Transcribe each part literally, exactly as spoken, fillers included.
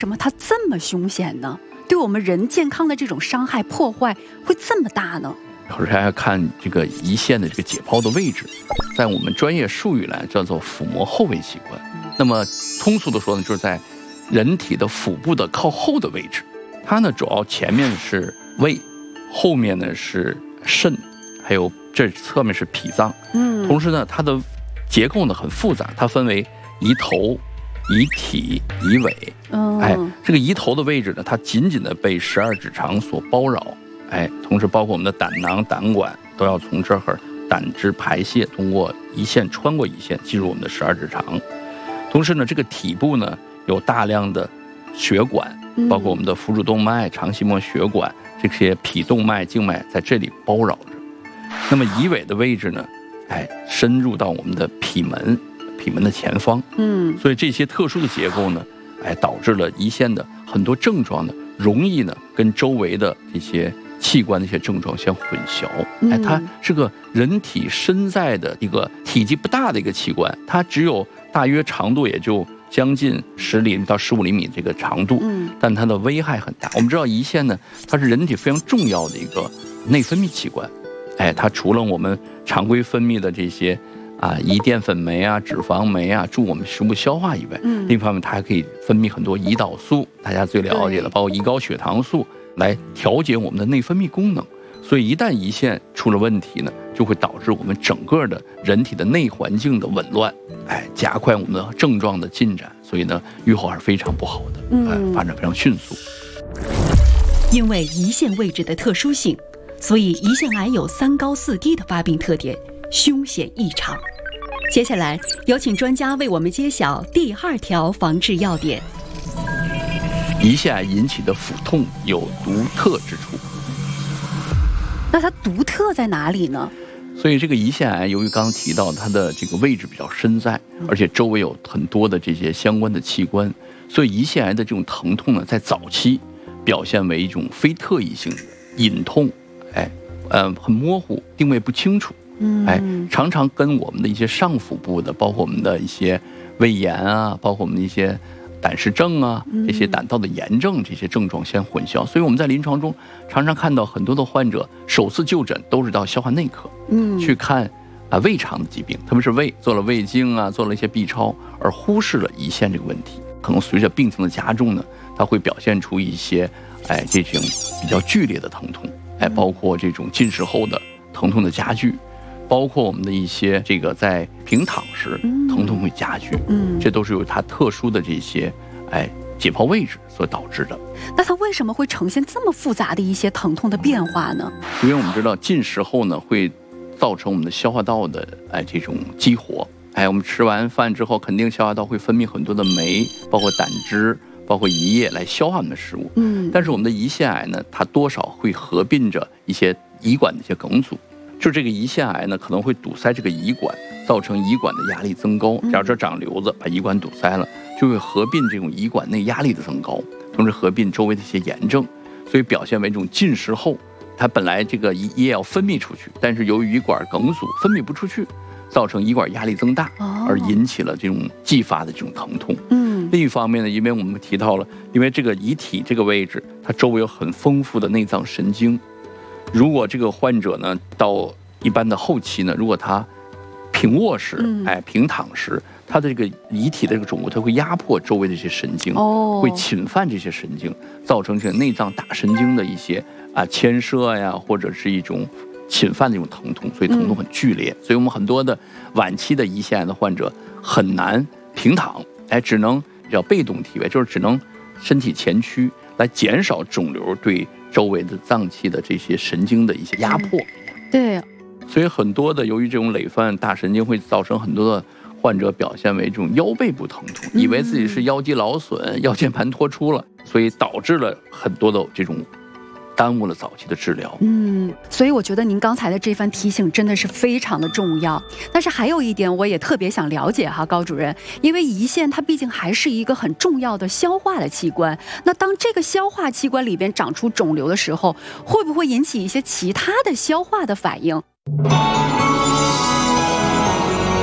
什么它这么凶险呢？对我们人健康的这种伤害破坏会这么大呢？ 首先要看这个胰腺的这个解剖的位置，在我们专业术语来叫做腹膜后位器官。那么通俗的说呢，就是在人体的腹部的靠后的位置。它呢主要前面是胃，后面呢是肾，还有这侧面是脾脏。嗯，同时呢它的结构呢很复杂，它分为胰头、胰体、胰尾。哦，哎，这个胰头的位置呢，它紧紧的被十二指肠所包绕。哎，同时包括我们的胆囊、胆管都要从这儿胆汁排泄，通过胰腺穿过胰腺进入我们的十二指肠。同时呢，这个体部呢有大量的血管，包括我们的腹主动脉、肠系膜血管，这些脾动脉、静脉在这里包绕着。那么胰尾的位置呢，哎，深入到我们的脾门，脾门的前方。嗯，所以这些特殊的结构呢，哎，导致了胰腺的很多症状呢，容易呢跟周围的这些器官的一些症状相混淆。哎，它是个人体身在的一个体积不大的一个器官，它只有大约长度也就将近十厘米到十五厘米这个长度，但它的危害很大。我们知道胰腺呢，它是人体非常重要的一个内分泌器官。哎，它除了我们常规分泌的这些啊胰淀粉酶啊、脂肪酶啊，助我们食物消化以外，另一方面它还可以分泌很多胰岛素，大家最了解的，包括胰高血糖素，来调节我们的内分泌功能。所以一旦胰腺出了问题呢，就会导致我们整个的人体的内环境的紊乱，哎，加快我们的症状的进展。所以呢，预后还是非常不好的，哎，发展非常迅速。 因为胰腺位置的特殊性，所以胰腺癌有三高四低的发病特点，凶险异常。接下来有请专家为我们揭晓第二条防治要点。 胰腺癌引起的腹痛有独特之处。 那它独特在哪里呢？ 所以这个胰腺癌由于刚刚提到它的这个位置比较深在，而且周围有很多的这些相关的器官，所以胰腺癌的这种疼痛呢，在早期表现为一种非特异性的隐痛，哎，呃，很模糊，定位不清楚，哎，常常跟我们的一些上腹部的，包括我们的一些胃炎啊，包括我们的一些胆石症啊，这些胆道的炎症，这些症状相混淆。所以我们在临床中常常看到很多的患者首次就诊都是到消化内科，嗯，去看啊胃肠的疾病，特别是胃，做了胃镜啊，做了一些 B 超，而忽视了胰腺这个问题。可能随着病情的加重呢，它会表现出一些哎这种比较剧烈的疼痛，哎，包括这种进食后的疼痛的加剧，包括我们的一些这个在平躺时疼痛会加剧，嗯，这都是由它特殊的这些哎解剖位置所导致的。 那它为什么会呈现这么复杂的一些疼痛的变化呢？ 因为我们知道进食后呢，会造成我们的消化道的哎这种激活，哎，我们吃完饭之后，肯定消化道会分泌很多的酶，包括胆汁，包括胰液来消化我们的食物，嗯，但是我们的胰腺癌呢，它多少会合并着一些胰管的一些梗阻。就这个胰腺癌呢，可能会堵塞这个胰管，造成胰管的压力增高。假如这长瘤子，把胰管堵塞了，就会合并这种胰管内压力的增高，同时合并周围的一些炎症，所以表现为这种进食后，它本来这个胰液要分泌出去，但是由于胰管梗阻分泌不出去，造成胰管压力增大，而引起了这种继发的这种疼痛。嗯，另一方面呢，因为我们提到了，因为这个胰体这个位置，它周围有很丰富的内脏神经。如果这个患者呢，到一般的后期呢，如果他平卧时，嗯、哎，平躺时，他的这个胰体的这个肿瘤，它会压迫周围的这些神经，哦，会侵犯这些神经，造成这个内脏大神经的一些啊牵涉呀，或者是一种侵犯的一种疼痛，所以疼痛很剧烈。嗯、所以我们很多的晚期的胰腺癌的患者很难平躺，哎，只能叫被动体位，就是只能身体前屈来减少肿瘤对周围的脏器的这些神经的一些压迫。 对， 所以很多的由于这种累犯大神经会造成很多的患者表现为这种腰背部疼痛，以为自己是腰肌劳损、腰间盘脱出了，所以导致了很多的这种耽误了早期的治疗。 嗯，所以我觉得您刚才的这番提醒真的是非常的重要。但是还有一点我也特别想了解哈，高主任，因为胰腺它毕竟还是一个很重要的消化的器官，那当这个消化器官里边长出肿瘤的时候，会不会引起一些其他的消化的反应？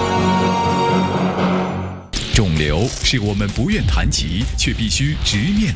肿瘤是我们不愿谈及却必须直面